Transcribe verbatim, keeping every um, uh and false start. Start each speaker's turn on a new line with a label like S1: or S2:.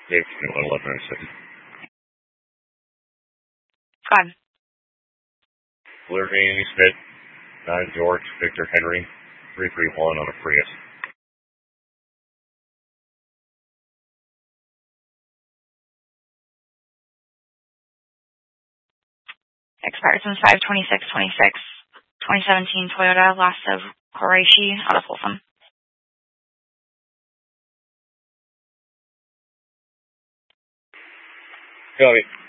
S1: Dave, eleven ninety-six.
S2: Go ahead.
S1: Delivering Amy Smith, nine George, Victor Henry, three three one on a Prius.
S2: Expires in five twenty-six twenty-six. twenty seventeen Toyota Last of Qureshi out of Folsom.
S1: Copy.